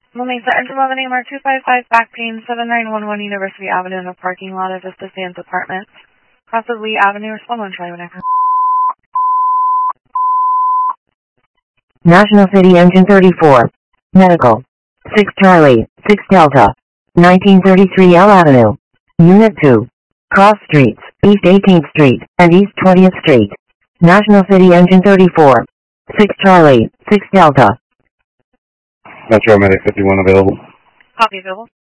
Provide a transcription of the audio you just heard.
Mesa Engine Lemonade Mark 255 back pain 7911 University Avenue in the parking lot of Vista Sands Apartments. Cross of Lee Avenue, respond when try whenever. National City Engine 34. Medical. 6 Charlie, 6 Delta. 1933 L Avenue. Unit 2. Cross Streets, East 18th Street, and East 20th Street. National City Engine 34. 6 Charlie, 6 Delta. Metro Medic 51 available. Copy available.